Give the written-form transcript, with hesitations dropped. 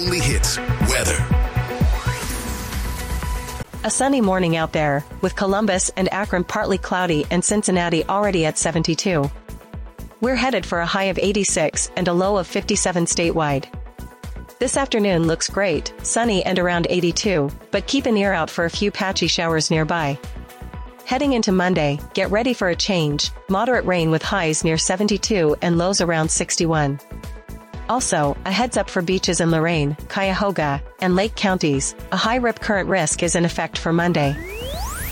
only hits weather. A sunny morning out there, with Columbus and Akron partly cloudy and Cincinnati already at 72. We're headed for a high of 86 and a low of 57 statewide. This afternoon looks great, sunny and around 82, but keep an ear out for a few patchy showers nearby. Heading into Monday, get ready for a change, moderate rain with highs near 72 and lows around 61. Also, a heads up for beaches in Lorain, Cuyahoga, and Lake counties, a high rip current risk is in effect for Monday.